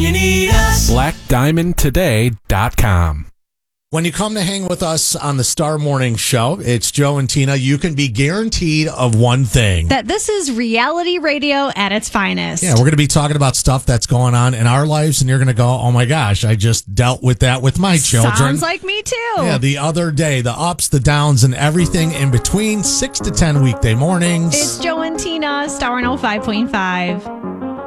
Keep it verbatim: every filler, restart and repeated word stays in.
you need us. black diamond today dot com. When you come to hang with us on the Star Morning Show, it's Joe and Tina. You can be guaranteed of one thing. That this is reality radio at its finest. Yeah, we're going to be talking about stuff that's going on in our lives, and you're going to go, oh my gosh, I just dealt with that with my children. Sounds like me too. Yeah, the other day, the ups, the downs, and everything in between, six to ten weekday mornings. It's Joe and Tina, Star one oh five point five.